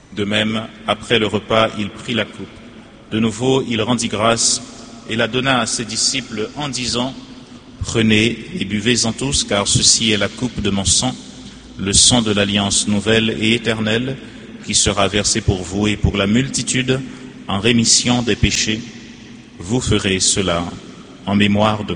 De même, après le repas, il prit la coupe. De nouveau, il rendit grâce et la donna à ses disciples en disant : « Prenez et buvez-en tous, car ceci est la coupe de mon sang, le sang de l'alliance nouvelle et éternelle, qui sera versé pour vous et pour la multitude en rémission des péchés. Vous ferez cela en mémoire de moi. »